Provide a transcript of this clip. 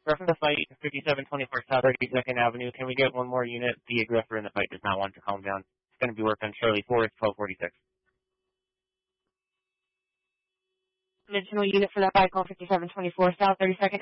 Reference to fight 5724 South 32nd Avenue. Can we get one more unit? The aggressor in the fight does not want to calm down. It's going to be work on Charlie 4, 1246. Additional unit for that fight, call 5724 South 32nd